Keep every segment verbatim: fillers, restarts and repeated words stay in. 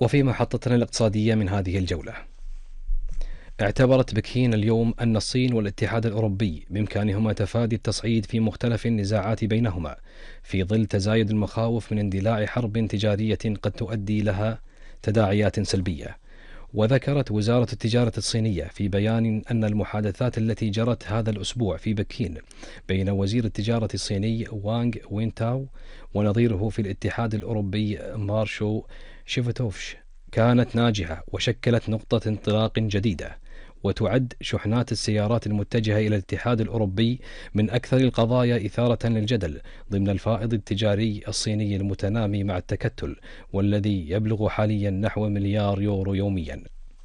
وفي محطتنا الاقتصادية من هذه الجولة، اعتبرت بكين اليوم أن الصين والاتحاد الأوروبي بإمكانهما تفادي التصعيد في مختلف النزاعات بينهما في ظل تزايد المخاوف من اندلاع حرب تجارية قد تؤدي لها تداعيات سلبية. وذكرت وزارة التجارة الصينية في بيان أن المحادثات التي جرت هذا الأسبوع في بكين بين وزير التجارة الصيني وانغ وينتاو ونظيره في الاتحاد الأوروبي مارشو شيفتوفش كانت ناجحة وشكلت نقطة انطلاق جديدة، وتعد شحنات السيارات المتجهة إلى الاتحاد الأوروبي من أكثر القضايا إثارة للجدل ضمن الفائض التجاري الصيني المتنامي مع التكتل، والذي يبلغ حاليا نحو مليار يورو يوميا.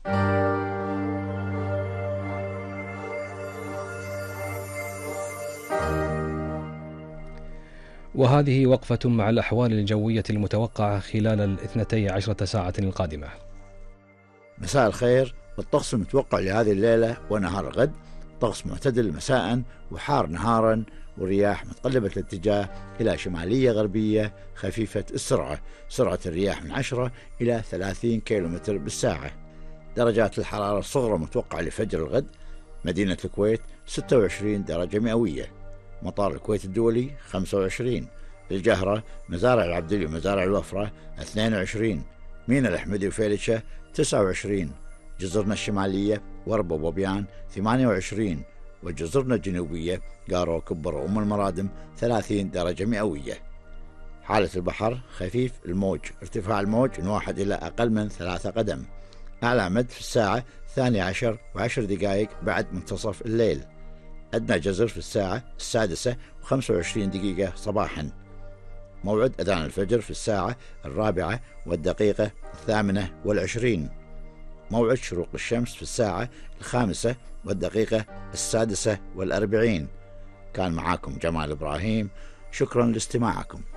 وهذه وقفة مع الأحوال الجوية المتوقعة خلال الاثنتي عشرة ساعة القادمة. مساء الخير. الطقس المتوقع لهذه الليلة ونهار الغد طقس معتدل مساء وحار نهارا، والرياح متقلبة الاتجاه إلى شمالية غربية خفيفة السرعة، سرعة الرياح من عشرة إلى ثلاثين كيلومتر بالساعة. درجات الحرارة الصغرى متوقعة لفجر الغد: مدينة الكويت ستة وعشرين درجة مئوية، مطار الكويت الدولي خمسة وعشرين، الجهرة، مزارع العبدلي ومزارع الوفرة اثنين وعشرين، مينا الأحمدي وفيلتشة تسعة وعشرين، جزرنا الشمالية وربا وبيان ثمانية وعشرين، وجزرنا الجنوبية قارو كبر وأم المرادم ثلاثين درجة مئوية. حالة البحر خفيف الموج، ارتفاع الموج من واحد إلى أقل من ثلاثة قدم، أعلى مد في الساعة ثانية عشر وعشر دقائق بعد منتصف الليل، أدنى جزر في الساعة السادسة وخمسة وعشرين دقيقة صباحا. موعد أذان الفجر في الساعة الرابعة والدقيقة الثامنة والعشرين. موعد شروق الشمس في الساعة الخامسة والدقيقة السادسة والأربعين. كان معاكم جمال إبراهيم، شكرا لاستماعكم.